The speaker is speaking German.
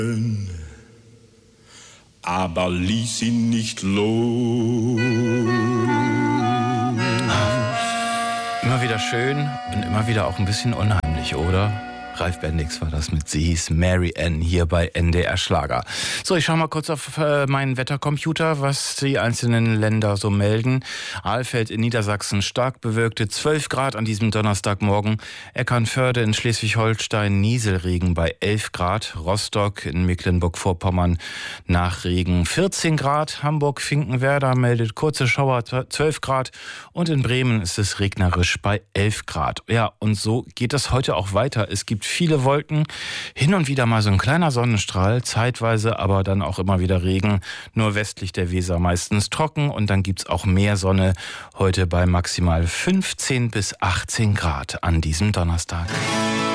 Aber ließ ihn nicht los. Immer wieder schön und immer wieder auch ein bisschen unheimlich, oder? Ralf Bendix war das mit Sie hieß Mary Ann hier bei NDR Schlager. So, ich schaue mal kurz auf meinen Wettercomputer, was die einzelnen Länder so melden. Alfeld in Niedersachsen stark bewölkte 12 Grad an diesem Donnerstagmorgen. Eckernförde in Schleswig-Holstein Nieselregen bei 11 Grad. Rostock in Mecklenburg-Vorpommern nach Regen 14 Grad. Hamburg-Finkenwerder meldet kurze Schauer 12 Grad. Und in Bremen ist es regnerisch bei 11 Grad. Ja, und so geht das heute auch weiter. Es gibt viele Wolken, hin und wieder mal so ein kleiner Sonnenstrahl, zeitweise aber dann auch immer wieder Regen, nur westlich der Weser meistens trocken und dann gibt's auch mehr Sonne, heute bei maximal 15 bis 18 Grad an diesem Donnerstag.